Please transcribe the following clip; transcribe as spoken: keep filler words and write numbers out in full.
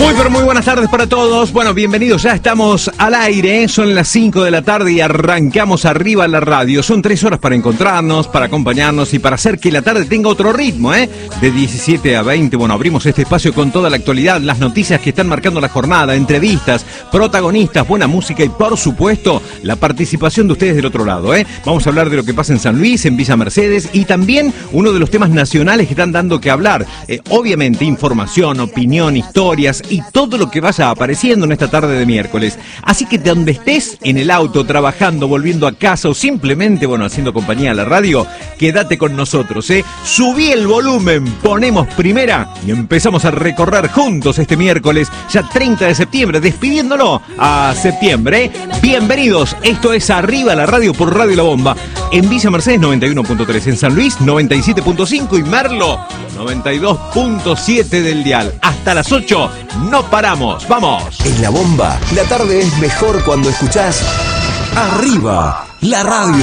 Muy pero muy buenas tardes para todos. Bueno, bienvenidos, ya estamos al aire, son las cinco de la tarde y arrancamos Arriba la Radio. Son tres horas para encontrarnos, para acompañarnos y para hacer que la tarde tenga otro ritmo, ¿eh? De diecisiete a veinte, bueno, abrimos este espacio con toda la actualidad, las noticias que están marcando la jornada, entrevistas, protagonistas, buena música y por supuesto la participación de ustedes del otro lado, ¿eh? Vamos a hablar de lo que pasa en San Luis, en Villa Mercedes y también uno de los temas nacionales que están dando que hablar. Eh, obviamente información, opinión, historias y todo lo que vaya apareciendo en esta tarde de miércoles. Así que donde estés, en el auto, trabajando, volviendo a casa o simplemente, bueno, haciendo compañía a la radio, quédate con nosotros, ¿eh? Subí el volumen, ponemos primera y empezamos a recorrer juntos este miércoles, ya treinta de septiembre, despidiéndolo a septiembre, ¿eh? Bienvenidos, esto es Arriba la Radio por Radio La Bomba. En Villa Mercedes noventa y uno punto tres, en San Luis noventa y siete punto cinco y Merlo noventa y dos punto siete del dial. Hasta las ocho, no paramos, ¡vamos! En La Bomba, la tarde es mejor cuando escuchás Arriba la Radio.